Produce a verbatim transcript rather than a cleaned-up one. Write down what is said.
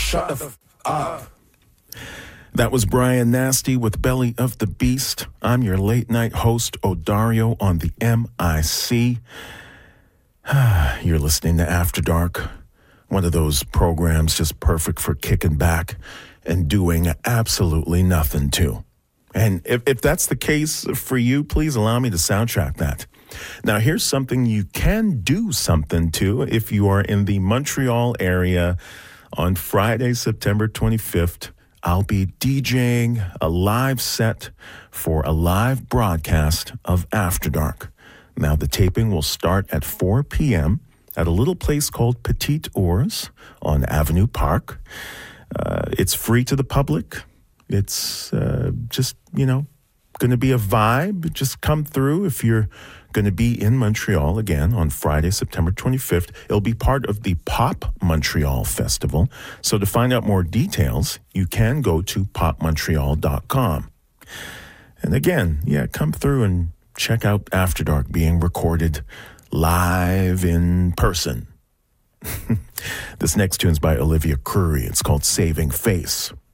shut the f- up. That was Brian Nasty with Belly of the Beast. I'm your late night host, Odario, on the M I C. You're listening to After Dark, one of those programs just perfect for kicking back and doing absolutely nothing to. And if, if that's the case for you, please allow me to soundtrack that. Now, here's something you can do something to if you are in the Montreal area on Friday, September twenty-fifth. I'll be DJing a live set for a live broadcast of After Dark. Now, the taping will start at four p.m. at a little place called Petite Ours on Avenue Park. Uh, it's free to the public. It's uh, just, you know, going to be a vibe. Just come through if you're going to be in Montreal again on Friday, September twenty-fifth. It'll be part of the Pop Montreal Festival. So to find out more details, you can go to pop montreal dot com. And again, yeah, come through and check out After Dark being recorded live in person. This next tune is by Olivia Curry. It's called Saving Face.